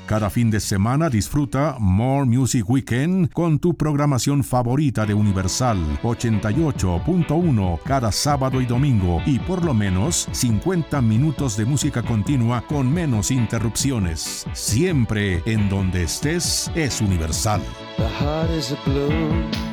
Cada fin de semana disfruta More Music Weekend con tu programación favorita de Universal 88.1 cada sábado y domingo y por lo menos 50 minutos de música continua con menos interrupciones. Siempre en donde estés es Universal. The heart is a blue.